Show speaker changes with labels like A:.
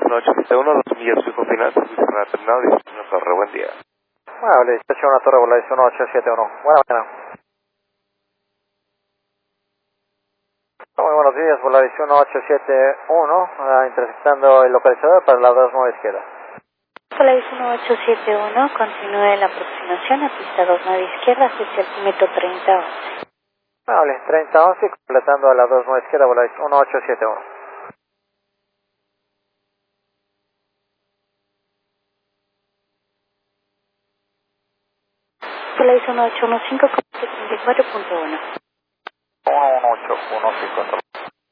A: 1871, 2 millas fui con final, servicio para terminado, 19 Torre, buen día.
B: Vale, estación una Torre, Volaris 1871. Buena mañana. Muy buenos días, Volaris 1871, interceptando el localizador para la 29 izquierda.
C: Volaris 1871, continúe la aproximación a pista 29 izquierda, hacia altímetro 3011.
B: Vale, 3011, completando a la 29 izquierda, Volaris 1871.
C: Volaris 1815, 34.1.
B: 11815.